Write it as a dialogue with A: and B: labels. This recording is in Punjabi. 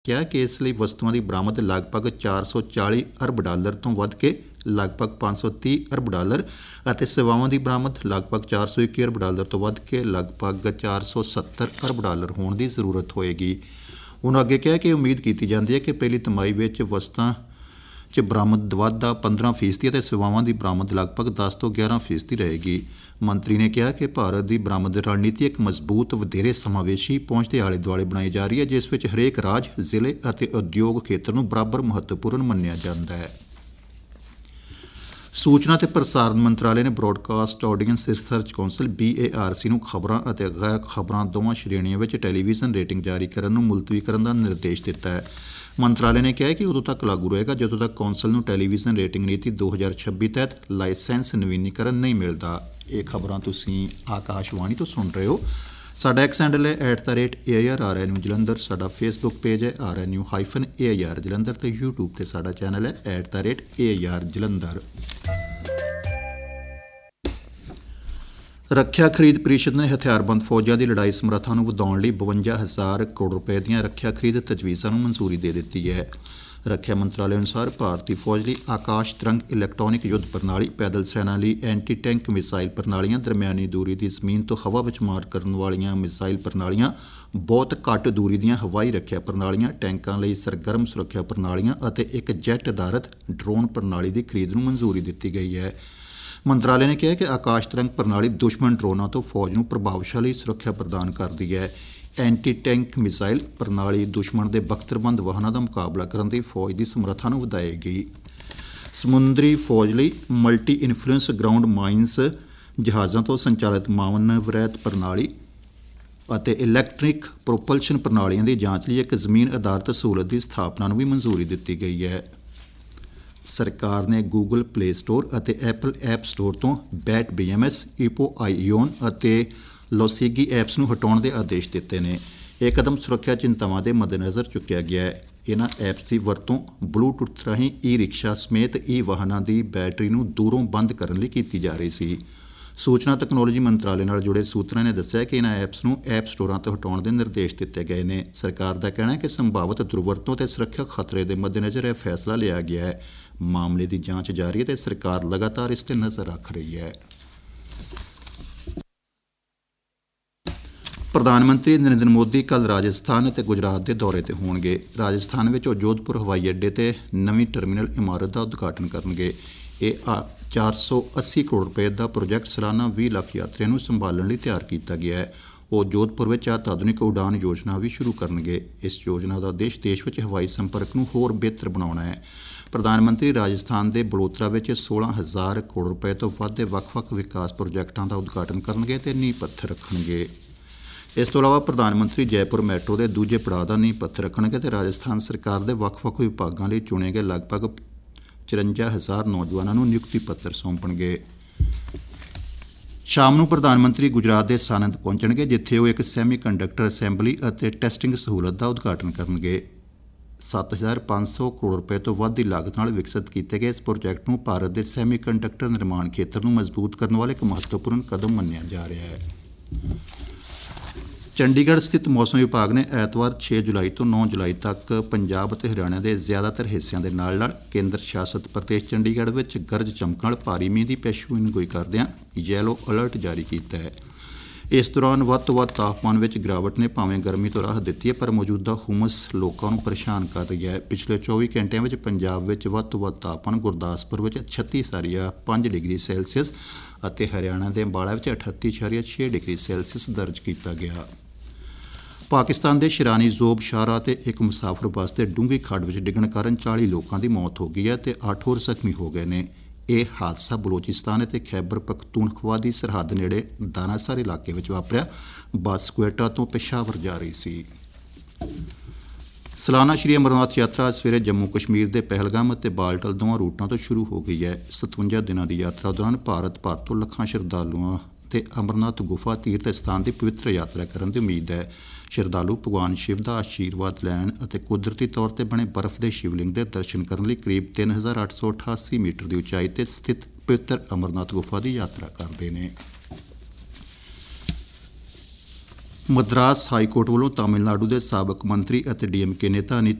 A: ਕਿਹਾ ਕਿ ਇਸ ਲਈ ਵਸਤੂਆਂ ਦੀ ਬਰਾਮਦ ਲਗਭਗ $440 ਅਰਬ ਤੋਂ ਵੱਧ ਕੇ ਲਗਭਗ $530 ਅਰਬ ਅਤੇ ਸੇਵਾਵਾਂ ਦੀ ਬਰਾਮਦ ਲਗਭਗ $421 ਅਰਬ ਤੋਂ ਵੱਧ ਕੇ ਲਗਭਗ $470 ਅਰਬ ਹੋਣ ਦੀ ਜ਼ਰੂਰਤ ਹੋਏਗੀ। ਉਨ੍ਹਾਂ ਅੱਗੇ ਕਿਹਾ ਕਿ ਉਮੀਦ ਕੀਤੀ ਜਾਂਦੀ ਹੈ ਕਿ ਪਹਿਲੀ ਤਿਮਾਹੀ ਵਿੱਚ ਵਸਤਾਂ 'ਚ ਬਰਾਮਦ ਵਾਧਾ 15% ਅਤੇ ਸੇਵਾਵਾਂ ਦੀ ਬਰਾਮਦ ਲਗਭਗ 10 ਤੋਂ 11% ਰਹੇਗੀ। ਮੰਤਰੀ ਨੇ ਕਿਹਾ ਕਿ ਭਾਰਤ ਦੀ ਬਰਾਮਦ ਰਣਨੀਤੀ ਇੱਕ ਮਜ਼ਬੂਤ, ਵਧੇਰੇ ਸਮਾਵੇਸ਼ੀ ਪਹੁੰਚ ਦੇ ਆਲੇ ਦੁਆਲੇ ਬਣਾਈ ਜਾ ਰਹੀ ਹੈ, ਜਿਸ ਵਿੱਚ ਹਰੇਕ ਰਾਜ, ਜ਼ਿਲ੍ਹੇ ਅਤੇ ਉਦਯੋਗ ਖੇਤਰ ਨੂੰ ਬਰਾਬਰ ਮਹੱਤਵਪੂਰਨ ਮੰਨਿਆ ਜਾਂਦਾ ਹੈ। ਸੂਚਨਾ ਅਤੇ ਪ੍ਰਸਾਰਣ ਮੰਤਰਾਲੇ ਨੇ broadcast audience research council BARC ਨੂੰ ਖਬਰਾਂ ਅਤੇ ਗੈਰ ਖਬਰਾਂ ਦੋਵਾਂ ਸ਼੍ਰੇਣੀਆਂ ਵਿੱਚ ਟੈਲੀਵਿਜ਼ਨ ਰੇਟਿੰਗ ਜਾਰੀ ਕਰਨ ਨੂੰ ਮੁਲਤਵੀ ਕਰਨ ਦਾ ਨਿਰਦੇਸ਼ ਦਿੱਤਾ ਹੈ। ਮੰਤਰਾਲੇ ਨੇ ਕਿਹਾ ਕਿ ਉਦੋਂ ਤੱਕ ਲਾਗੂ ਰਹੇਗਾ ਜਦੋਂ ਤੱਕ ਕੌਂਸਲ ਨੂੰ ਟੈਲੀਵਿਜ਼ਨ ਰੇਟਿੰਗ ਨੀਤੀ 2026 ਤਹਿਤ ਲਾਇਸੈਂਸ ਨਵੀਨੀਕਰਨ ਨਹੀਂ ਮਿਲਦਾ। ਇਹ ਖਬਰਾਂ ਤੁਸੀਂ ਆਕਾਸ਼ਵਾਣੀ ਤੋਂ ਸੁਣ ਰਹੇ ਹੋ। ਸਾਡਾ ਐਕਸ ਹੈਂਡਲ ਹੈ @AIRRNU ਜਲੰਧਰ, ਸਾਡਾ ਫੇਸਬੁੱਕ ਪੇਜ ਹੈ RNU-AIR ਜਲੰਧਰ ਅਤੇ YouTube 'ਤੇ ਸਾਡਾ ਚੈਨਲ ਹੈ @AIR ਜਲੰਧਰ। ਰੱਖਿਆ ਖਰੀਦ ਪ੍ਰੀਸ਼ਦ ਨੇ ਹਥਿਆਰਬੰਦ ਫੌਜਾਂ ਦੀ ਲੜਾਈ ਸਮਰੱਥਾ ਨੂੰ ਵਧਾਉਣ ਲਈ 52,000 ਕਰੋੜ ਰੁਪਏ ਦੀਆਂ ਰੱਖਿਆ ਖਰੀਦ ਤਜਵੀਜ਼ਾਂ ਨੂੰ ਮਨਜ਼ੂਰੀ ਦੇ ਦਿੱਤੀ ਹੈ। ਰੱਖਿਆ ਮੰਤਰਾਲੇ ਅਨੁਸਾਰ ਭਾਰਤੀ ਫੌਜ ਲਈ ਆਕਾਸ਼ ਤਰੰਗ ਇਲੈਕਟ੍ਰੋਨਿਕ ਯੁੱਧ ਪ੍ਰਣਾਲੀ, ਪੈਦਲ ਸੈਨਾ ਲਈ ਐਂਟੀ ਟੈਂਕ ਮਿਸਾਈਲ ਪ੍ਰਣਾਲੀਆਂ, ਦਰਮਿਆਨੀ ਦੂਰੀ ਦੀ ਜ਼ਮੀਨ ਤੋਂ ਹਵਾ ਵਿੱਚ ਮਾਰ ਕਰਨ ਵਾਲੀਆਂ ਮਿਸਾਈਲ ਪ੍ਰਣਾਲੀਆਂ, ਬਹੁਤ ਘੱਟ ਦੂਰੀ ਦੀਆਂ ਹਵਾਈ ਰੱਖਿਆ ਪ੍ਰਣਾਲੀਆਂ, ਟੈਂਕਾਂ ਲਈ ਸਰਗਰਮ ਸੁਰੱਖਿਆ ਪ੍ਰਣਾਲੀਆਂ ਅਤੇ ਇੱਕ ਜੈਟ ਆਧਾਰਿਤ ਡਰੋਨ ਪ੍ਰਣਾਲੀ ਦੀ ਖਰੀਦ ਨੂੰ ਮਨਜ਼ੂਰੀ ਦਿੱਤੀ ਗਈ ਹੈ। ਮੰਤਰਾਲੇ ਨੇ ਕਿਹਾ ਕਿ ਆਕਾਸ਼ ਤਰੰਗ ਪ੍ਰਣਾਲੀ ਦੁਸ਼ਮਣ ਡਰੋਨਾਂ ਤੋਂ ਫੌਜ ਨੂੰ ਪ੍ਰਭਾਵਸ਼ਾਲੀ ਸੁਰੱਖਿਆ ਪ੍ਰਦਾਨ ਕਰਦੀ ਹੈ। ਐਂਟੀ ਟੈਂਕ ਮਿਸਾਈਲ ਪ੍ਰਣਾਲੀ ਦੁਸ਼ਮਣ ਦੇ ਬਖਤਰਬੰਦ ਵਾਹਨਾਂ ਦਾ ਮੁਕਾਬਲਾ ਕਰਨ ਦੀ ਫੌਜ ਦੀ ਸਮਰੱਥਾ ਨੂੰ ਵਧਾਏਗੀ। ਸਮੁੰਦਰੀ ਫੌਜ ਲਈ ਮਲਟੀ ਇਨਫਲੂਐਂਸ ਗਰਾਊਂਡ ਮਾਈਨਸ ਜਹਾਜ਼ਾਂ ਤੋਂ ਸੰਚਾਲਿਤ ਮਾਨਵਰਹਿਤ ਪ੍ਰਣਾਲੀ ਅਤੇ ਇਲੈਕਟ੍ਰਿਕ ਪ੍ਰੋਪਲਸ਼ਨ ਪ੍ਰਣਾਲੀਆਂ ਦੀ ਜਾਂਚ ਲਈ ਇੱਕ ਜ਼ਮੀਨ ਆਧਾਰਿਤ ਸਹੂਲਤ ਦੀ ਸਥਾਪਨਾ ਨੂੰ ਵੀ ਮਨਜ਼ੂਰੀ ਦਿੱਤੀ ਗਈ ਹੈ। ਸਰਕਾਰ ਨੇ ਗੂਗਲ ਪਲੇ ਸਟੋਰ ਅਤੇ ਐਪਲ ਐਪ ਸਟੋਰ ਤੋਂ ਬੈਟ BMS, ਈਪੋ ਆਈਓਨ ਅਤੇ ਲੋਸੀਗੀ ਐਪਸ ਨੂੰ ਹਟਾਉਣ ਦੇ ਆਦੇਸ਼ ਦਿੱਤੇ ਨੇ। ਇਹ ਕਦਮ ਸੁਰੱਖਿਆ ਚਿੰਤਾਵਾਂ ਦੇ ਮੱਦੇਨਜ਼ਰ ਚੁੱਕਿਆ ਗਿਆ ਹੈ। ਇਹਨਾਂ ਐਪਸ ਦੀ ਵਰਤੋਂ ਬਲੂਟੁੱਥ ਰਾਹੀਂ ਈ-ਰਿਕਸ਼ਾ ਸਮੇਤ ਵਾਹਨਾਂ ਦੀ ਬੈਟਰੀ ਨੂੰ ਦੂਰੋਂ ਬੰਦ ਕਰਨ ਲਈ ਕੀਤੀ ਜਾ ਰਹੀ ਸੀ। ਸੂਚਨਾ ਤਕਨਾਲੋਜੀ ਮੰਤਰਾਲੇ ਨਾਲ ਜੁੜੇ ਸੂਤਰਾਂ ਨੇ ਦੱਸਿਆ ਕਿ ਇਹਨਾਂ ਐਪਸ ਨੂੰ ਐਪ ਸਟੋਰਾਂ ਤੋਂ ਹਟਾਉਣ ਦੇ ਨਿਰਦੇਸ਼ ਦਿੱਤੇ ਗਏ ਨੇ। ਸਰਕਾਰ ਦਾ ਕਹਿਣਾ ਹੈ ਕਿ ਸੰਭਾਵਤ ਦੁਰਵਰਤੋਂ ਅਤੇ ਸੁਰੱਖਿਆ ਖਤਰੇ ਦੇ ਮੱਦੇਨਜ਼ਰ ਇਹ ਫੈਸਲਾ ਲਿਆ ਗਿਆ ਹੈ। ਮਾਮਲੇ ਦੀ ਜਾਂਚ ਜਾਰੀ ਹੈ ਅਤੇ ਸਰਕਾਰ ਲਗਾਤਾਰ ਇਸ 'ਤੇ ਨਜ਼ਰ ਰੱਖ ਰਹੀ ਹੈ। ਪ੍ਰਧਾਨ ਮੰਤਰੀ ਨਰਿੰਦਰ ਮੋਦੀ ਕੱਲ੍ਹ ਰਾਜਸਥਾਨ ਅਤੇ ਗੁਜਰਾਤ ਦੇ ਦੌਰੇ 'ਤੇ ਹੋਣਗੇ। ਰਾਜਸਥਾਨ ਵਿੱਚ ਉਹ ਜੋਧਪੁਰ ਹਵਾਈ ਅੱਡੇ 'ਤੇ ਨਵੀਂ ਟਰਮੀਨਲ ਇਮਾਰਤ ਦਾ ਉਦਘਾਟਨ ਕਰਨਗੇ। ਇਹ 480 ਕਰੋੜ ਰੁਪਏ ਦਾ ਪ੍ਰੋਜੈਕਟ ਸਾਲਾਨਾ 20 ਲੱਖ ਯਾਤਰੀਆਂ ਨੂੰ ਸੰਭਾਲਣ ਲਈ ਤਿਆਰ ਕੀਤਾ ਗਿਆ ਹੈ। ਉਹ ਜੋਧਪੁਰ ਵਿੱਚ ਅਤਿਆਧੁਨਿਕ ਉਡਾਨ ਯੋਜਨਾ ਵੀ ਸ਼ੁਰੂ ਕਰਨਗੇ। ਇਸ ਯੋਜਨਾ ਦਾ ਉਦੇਸ਼ ਦੇਸ਼ ਵਿੱਚ ਹਵਾਈ ਸੰਪਰਕ ਨੂੰ ਹੋਰ ਬਿਹਤਰ ਬਣਾਉਣਾ ਹੈ। ਪ੍ਰਧਾਨ ਮੰਤਰੀ ਰਾਜਸਥਾਨ ਦੇ ਬਲੋਤਰਾ ਵਿੱਚ 16,000 ਕਰੋੜ ਰੁਪਏ ਤੋਂ ਵੱਧ ਦੇ ਵੱਖ-ਵੱਖ ਵਿਕਾਸ ਪ੍ਰੋਜੈਕਟਾਂ ਦਾ ਉਦਘਾਟਨ ਕਰਨਗੇ ਅਤੇ ਨੀਂਹ ਪੱਥਰ ਰੱਖਣਗੇ। ਇਸ ਤੋਂ ਇਲਾਵਾ ਪ੍ਰਧਾਨ ਮੰਤਰੀ ਜੈਪੁਰ ਮੈਟਰੋ ਦੇ ਦੂਜੇ ਪੜਾਅ ਦਾ ਨੀਂਹ ਪੱਥਰ ਰੱਖਣਗੇ ਅਤੇ ਰਾਜਸਥਾਨ ਸਰਕਾਰ ਦੇ ਵੱਖ-ਵੱਖ ਵਿਭਾਗਾਂ ਲਈ ਚੁਣੇ ਗਏ ਲਗਭਗ 54,000 ਨੌਜਵਾਨਾਂ ਨੂੰ ਨਿਯੁਕਤੀ ਪੱਤਰ ਸੌਂਪਣਗੇ। ਸ਼ਾਮ ਨੂੰ ਪ੍ਰਧਾਨ ਮੰਤਰੀ ਗੁਜਰਾਤ ਦੇ ਸਾਨੰਦ ਪਹੁੰਚਣਗੇ, ਜਿੱਥੇ ਉਹ ਇੱਕ ਸੈਮੀ ਕੰਡਕਟਰ ਅਸੈਂਬਲੀ ਅਤੇ ਟੈਸਟਿੰਗ ਸਹੂਲਤ ਦਾ ਉਦਘਾਟਨ ਕਰਨਗੇ। 7,500 ਕਰੋੜ ਰੁਪਏ ਤੋਂ ਵੱਧ ਦੀ ਲਾਗਤ ਨਾਲ ਵਿਕਸਿਤ ਕੀਤੇ ਗਏ ਇਸ ਪ੍ਰੋਜੈਕਟ ਨੂੰ ਭਾਰਤ ਦੇ ਸੈਮੀ ਕੰਡਕਟਰ ਨਿਰਮਾਣ ਖੇਤਰ ਨੂੰ ਮਜ਼ਬੂਤ ਕਰਨ ਵਾਲਾ ਇੱਕ ਮਹੱਤਵਪੂਰਨ ਕਦਮ ਮੰਨਿਆ ਜਾ ਰਿਹਾ ਹੈ। ਚੰਡੀਗੜ੍ਹ ਸਥਿਤ ਮੌਸਮ ਵਿਭਾਗ ਨੇ ਐਤਵਾਰ 6 ਜੁਲਾਈ ਤੋਂ 9 ਜੁਲਾਈ ਤੱਕ ਪੰਜਾਬ ਅਤੇ ਹਰਿਆਣਾ ਦੇ ਜ਼ਿਆਦਾਤਰ ਹਿੱਸਿਆਂ ਦੇ ਨਾਲ-ਨਾਲ ਕੇਂਦਰ ਸ਼ਾਸਤ ਪ੍ਰਦੇਸ਼ ਚੰਡੀਗੜ੍ਹ ਵਿੱਚ ਗਰਜ ਚਮਕ ਨਾਲ ਭਾਰੀ ਮੀਂਹ ਦੀ ਪੇਸ਼ੀਨਗੋਈ ਕਰਦਿਆਂ ਯੈਲੋ ਅਲਰਟ ਜਾਰੀ ਕੀਤਾ ਹੈ। ਇਸ ਦੌਰਾਨ ਵੱਧ ਤੋਂ ਵੱਧ ਤਾਪਮਾਨ ਵਿੱਚ ਗਿਰਾਵਟ ਨੇ ਭਾਵੇਂ ਗਰਮੀ ਤੋਂ ਰਾਹਤ ਦਿੱਤੀ ਹੈ, ਪਰ ਮੌਜੂਦਾ ਹੁਮਸ ਲੋਕਾਂ ਨੂੰ ਪਰੇਸ਼ਾਨ ਕਰ ਰਹੀ ਹੈ। ਪਿਛਲੇ 24 ਘੰਟਿਆਂ ਵਿੱਚ ਪੰਜਾਬ ਵਿੱਚ ਵੱਧ ਤੋਂ ਵੱਧ ਤਾਪਮਾਨ ਗੁਰਦਾਸਪੁਰ ਵਿੱਚ 36.5 ਡਿਗਰੀ ਸੈਲਸੀਅਸ ਅਤੇ ਹਰਿਆਣਾ ਦੇ ਅੰਬਾਲਾ ਵਿੱਚ 38.6 ਡਿਗਰੀ ਸੈਲਸੀਅਸ ਦਰਜ ਕੀਤਾ ਗਿਆ। ਪਾਕਿਸਤਾਨ ਦੇ ਸ਼ਿਰਾਨੀ ਜ਼ੋਬ ਸ਼ਾਹਰਾਹ 'ਤੇ ਇੱਕ ਮੁਸਾਫਰ ਬੱਸ ਦੇ ਡੂੰਘੀ ਖੱਡ ਵਿੱਚ ਡਿੱਗਣ ਕਾਰਨ 40 ਲੋਕਾਂ ਦੀ ਮੌਤ ਹੋ ਗਈ ਹੈ ਅਤੇ 8 ਹੋਰ ਜ਼ਖਮੀ ਹੋ ਗਏ ਨੇ। ਇਹ ਹਾਦਸਾ ਬਲੋਚਿਸਤਾਨ ਅਤੇ ਖੈਬਰ ਪਖਤੂਨਖਵਾ ਦੀ ਸਰਹੱਦ ਨੇੜੇ ਦਾਨਾਸਰ ਇਲਾਕੇ ਵਿੱਚ ਵਾਪਰਿਆ। ਬੱਸ ਕੁਵੇਟਾ ਤੋਂ ਪੇਸ਼ਾਵਰ ਜਾ ਰਹੀ ਸੀ। ਸਾਲਾਨਾ ਸ਼੍ਰੀ ਅਮਰਨਾਥ ਯਾਤਰਾ ਅੱਜ ਸਵੇਰੇ ਜੰਮੂ ਕਸ਼ਮੀਰ ਦੇ ਪਹਿਲਗਾਮ ਅਤੇ ਬਾਲਟਲ ਦੋਵਾਂ ਰੂਟਾਂ ਤੋਂ ਸ਼ੁਰੂ ਹੋ ਗਈ ਹੈ। 57 ਦਿਨਾਂ ਦੀ ਯਾਤਰਾ ਦੌਰਾਨ ਭਾਰਤ ਭਰ ਤੋਂ ਲੱਖਾਂ ਸ਼ਰਧਾਲੂਆਂ ਤੇ ਅਮਰਨਾਥ ਗੁਫਾ ਤੀਰਥ ਸਥਾਨ ਦੀ ਪਵਿੱਤਰ ਯਾਤਰਾ ਕਰਨ ਦੀ ਉਮੀਦ ਹੈ। ਸ਼ਰਧਾਲੂ ਭਗਵਾਨ ਸ਼ਿਵ ਦਾ ਆਸ਼ੀਰਵਾਦ ਲੈਣ ਅਤੇ ਕੁਦਰਤੀ ਤੌਰ 'ਤੇ ਬਣੇ ਬਰਫ਼ ਦੇ ਸ਼ਿਵਲਿੰਗ ਦੇ ਦਰਸ਼ਨ ਕਰਨ ਲਈ ਕਰੀਬ 3,888 ਮੀਟਰ ਦੀ ਉਚਾਈ 'ਤੇ ਸਥਿਤ ਪਵਿੱਤਰ ਅਮਰਨਾਥ ਗੁਫਾ ਦੀ ਯਾਤਰਾ ਕਰਦੇ ਨੇ। ਮਦਰਾਸ ਹਾਈਕੋਰਟ ਵੱਲੋਂ ਤਾਮਿਲਨਾਡੂ ਦੇ ਸਾਬਕ ਮੰਤਰੀ ਅਤੇ DMK ਨੇਤਾ